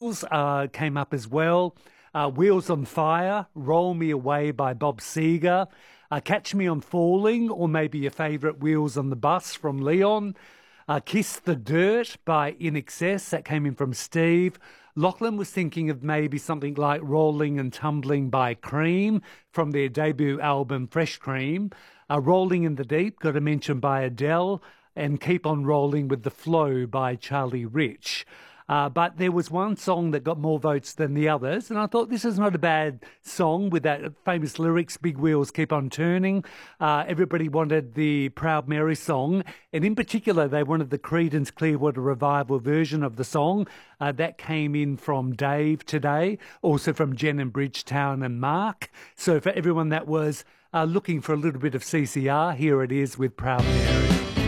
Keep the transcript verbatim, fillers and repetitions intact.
Beatles uh, came up as well. Uh, Wheels on Fire, Roll Me Away by Bob Seger, uh, Catch Me on Falling, or maybe your favourite Wheels on the Bus from Leon. Uh, Kiss the Dirt by In Excess, that came in from Steve. Lachlan was thinking of maybe something like Rolling and Tumbling by Cream from their debut album Fresh Cream. Uh, Rolling in the Deep, got a mention by Adele. And Keep on Rolling with the Flow by Charlie Rich. Uh, but there was one song that got more votes than the others, and I thought this is not a bad song with that famous lyrics, Big Wheels Keep on Turning. Uh, everybody wanted the Proud Mary song, and in particular they wanted the Creedence Clearwater Revival version of the song. Uh, that came in from Dave today, also from Jen in Bridgetown and Mark. So for everyone that was uh, looking for a little bit of C C R, here it is with Proud Mary.